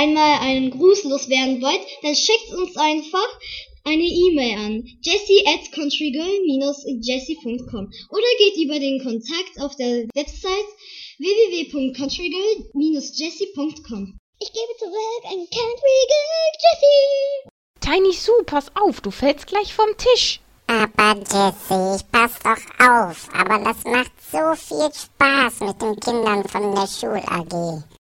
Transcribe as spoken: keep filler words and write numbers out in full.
einmal einen Gruß loswerden wollt, dann schickt uns einfach eine E-Mail an jessie at countrygirl dash jessie punkt com oder geht über den Kontakt auf der Website w w w punkt countrygirl dash jessie punkt com. Ich gebe zurück an Countrygirl Jessie. Tiny Sue, pass auf, du fällst gleich vom Tisch. Aber Jessie, ich pass doch auf. Aber das macht so viel Spaß mit den Kindern von der Schul-A G.